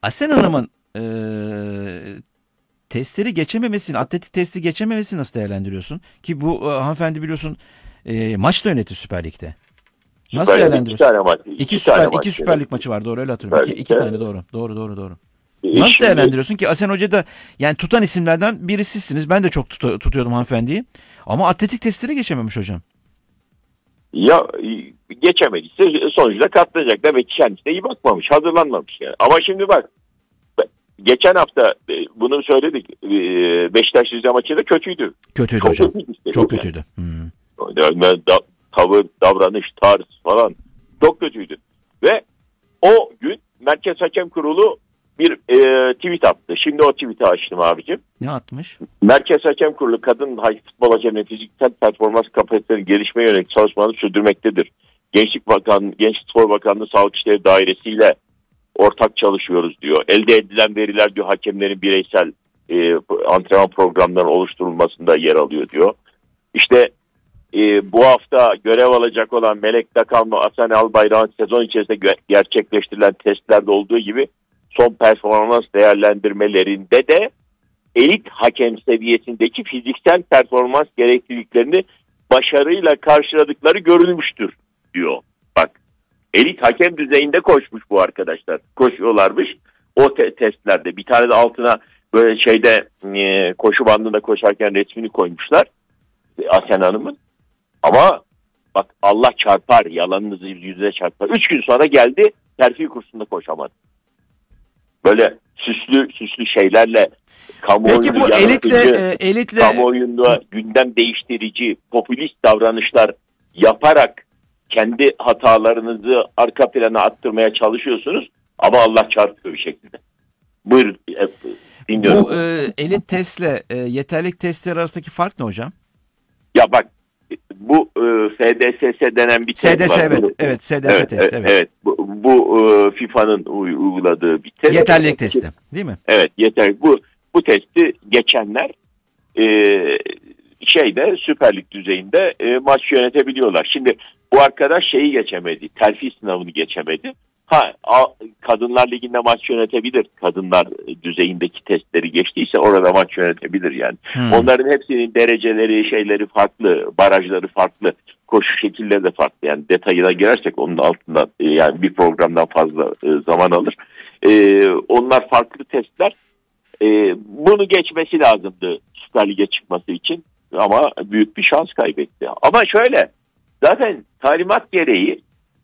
Aslen Hanım'ın testleri geçememesini, atletik testi geçememesini nasıl değerlendiriyorsun? Ki bu hanımefendi biliyorsun maç da yönetti Süper Lig'de. Nasıl Süper Lig iki değerlendiriyorsun? tane maç. İki tane maç İki Süper Lig yönetti maçı var, doğru öyle hatırlıyorum. Süper İki Lig'de. tane, doğru. Doğru. Nasıl Şimdi değerlendiriyorsun ki Asen Hoca da yani tutan isimlerden biri sizsiniz. Ben de çok tutuyordum hanımefendiyi. Ama atletik testleri geçememiş hocam. ya geçemediyse sonucunda katlanacak. Demek ki kendisine iyi bakmamış, hazırlanmamış yani. Ama şimdi bak, geçen hafta bunu söyledik. Beşiktaş Rize maçı da kötüydü. Kötüydü Çok hocam. kötüydü Çok yani. kötüydü. Yani tavır, davranış, tarz falan çok kötüydü. Ve o gün Merkez Hakem Kurulu bir tweet attı. Şimdi o tweet'i açtım abicim. Ne atmış? Merkez Hakem Kurulu kadın futbol hakeminin fiziksel performans kapasiteleri gelişmeye yönelik çalışmalarını sürdürmektedir. Gençlik Spor Bakanlığı Sağlık İşleri Dairesi ile ortak çalışıyoruz diyor. Elde edilen veriler diyor hakemlerin bireysel antrenman programlarının oluşturulmasında yer alıyor diyor. İşte bu hafta görev alacak olan Melek Dakan ve Asen Albayrak'ın sezon içerisinde gerçekleştirilen testlerde olduğu gibi son performans değerlendirmelerinde de elit hakem seviyesindeki fiziksel performans gerekliliklerini başarıyla karşıladıkları görülmüştür diyor. Bak, elit hakem düzeyinde koşmuş bu arkadaşlar. Koşuyorlarmış o testlerde. Bir tane de altına böyle koşu bandında koşarken resmini koymuşlar Asen Hanım'ın. Ama bak, Allah çarpar, yalanınızı yüzüne çarpar. 3 gün sonra geldi, terfi kursunda koşamadı. Böyle süslü şeylerle Peki bu elitle kamuoyunda gündem değiştirici, popülist davranışlar yaparak kendi hatalarınızı arka plana attırmaya çalışıyorsunuz ama Allah çarpıyor bir şekilde. Buyur, dinliyorum. bu elit testle yeterlilik testleri arasındaki fark ne hocam? Ya bak, bu FDSS denen bir test SDS, var. evet, SDS test, evet. Evet, bu FIFA'nın uyguladığı bir test. Yeterlilik testi, değil mi? Evet, yeter. Bu testi geçenler Süper Lig düzeyinde maç yönetebiliyorlar. Şimdi bu arkadaş geçemedi, terfi sınavını geçemedi. Kadınlar Ligi'nde maç yönetebilir. Kadınlar düzeyindeki testleri geçtiyse orada maç yönetebilir yani. Onların hepsinin dereceleri, şeyleri farklı, barajları farklı, koşu şekilleri de farklı. Yani detayına girersek onun altında yani bir programdan fazla zaman alır. Onlar farklı testler. Bunu geçmesi lazımdı Süper Lig'e çıkması için ama büyük bir şans kaybetti. Ama şöyle, zaten talimat gereği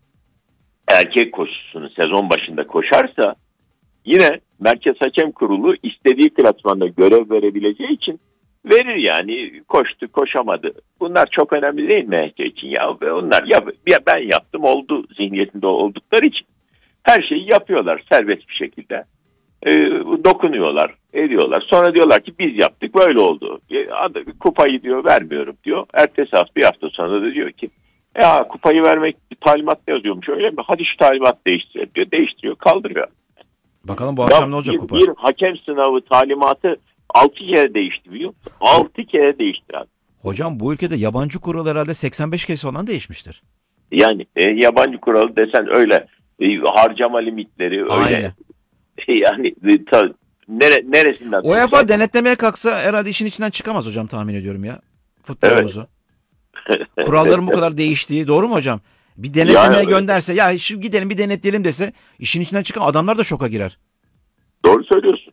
erkek koşusunu sezon başında koşarsa yine Merkez Hakem Kurulu istediği klasmanda görev verebileceği için verir yani. Koştu, koşamadı. Bunlar çok önemli değil MHK için ya. Onlar ya ben yaptım oldu zihniyetinde oldukları için her şeyi yapıyorlar serbest bir şekilde. Dokunuyorlar, ediyorlar. Sonra diyorlar ki biz yaptık, böyle oldu. Kupayı diyor vermiyorum diyor. Ertesi hafta, bir hafta sonra da diyor ki kupayı vermek talimat ne yazıyormuş, öyle mi? Hadi şu talimat değiştirelim diyor. Değiştiriyor, kaldırıyor. Bakalım bu akşam ne olacak kupa? Bir hakem sınavı talimatı 6 kere değişti biliyor musun? 6 kere değişti abi. Hocam bu ülkede yabancı kural herhalde 85 kez falan değişmiştir. Yani yabancı kuralı desen öyle. Harcama limitleri öyle. Aynen. Yani neresinden? UEFA denetlemeye kalksa herhalde işin içinden çıkamaz hocam, tahmin ediyorum ya. Futbolumuzu. Evet. Kuralların bu kadar değiştiği, doğru mu hocam? Bir denetlemeye gönderse, ya şu gidelim bir denetleyelim dese işin içinden çıkan adamlar da şoka girer. Doğru söylüyorsun.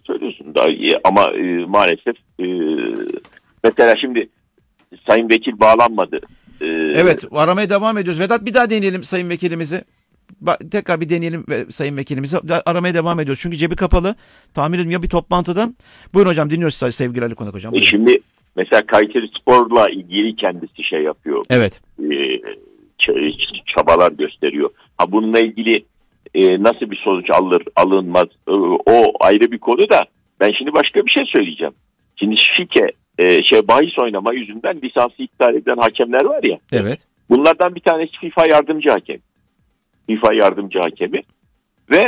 Ama maalesef mesela şimdi Sayın Vekil bağlanmadı. Evet, aramaya devam ediyoruz. Vedat, bir daha deneyelim Sayın Vekilimizi. Tekrar bir deneyelim Sayın Vekilimizi. Aramaya devam ediyoruz. Çünkü cebi kapalı. Tahmin ediyorum ya bir toplantıda. Buyurun hocam, dinliyoruz sevgili Ali Konak hocam. Şimdi mesela Kayseri Spor'la ilgili kendisi yapıyor. Evet. Çabalar gösteriyor. Bununla ilgili nasıl bir sonuç alınmaz o ayrı bir konu da ben şimdi başka bir şey söyleyeceğim. Şimdi bahis oynama yüzünden lisansı iptal eden hakemler var ya. Evet. Bunlardan bir tanesi FIFA yardımcı hakem. FIFA yardımcı hakemi ve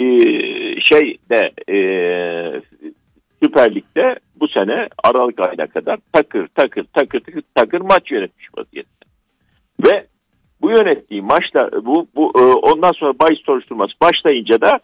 Süper Lig'de bu sene Aralık ayına kadar takır maç yönetmiş vaziyette. Ve bu yönettiği maçta ondan sonra bahis soruşturması başlayınca da